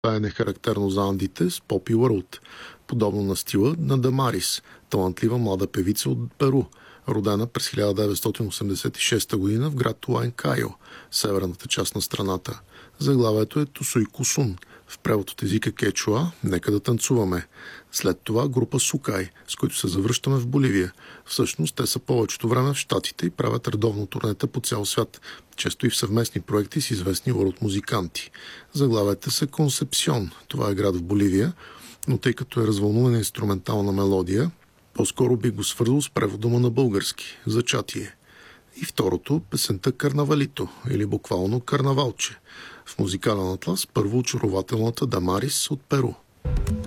Пеене характерно за Андите с Попи Уърлд, подобно на стила на Дамарис, талантлива млада певица от Перу, родена през 1986 година в град Уанкайо, северната част на страната. Заглавието е Тусуй Кусун, в превод от езика кечуа «Нека да танцуваме». След това група Сукай, с които се завръщаме в Боливия. Всъщност те са повечето време в Щатите и правят редовно турнета по цял свят, често и в съвместни проекти с известни world музиканти. Заглавието се Консепсион, това е град в Боливия, но тъй като е развълнувана инструментална мелодия, по-скоро би го свързал с превода му на български – Зачатие. И второто, песента Карнавалито, или буквално Карнавалче. В музикален атлас първо очарователната Дамарис от Перу.